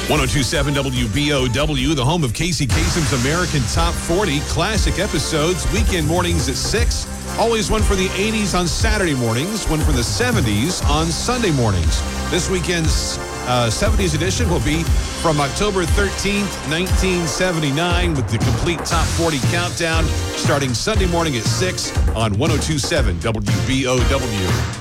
1027 WBOW, the home of Casey Kasem's American Top 40 classic episodes, weekend mornings at 6. Always one for the 80s on Saturday mornings, one for the 70s on Sunday mornings. This weekend's 70s edition will be from October 13th, 1979, with the complete Top 40 countdown starting Sunday morning at 6 on 1027 WBOW.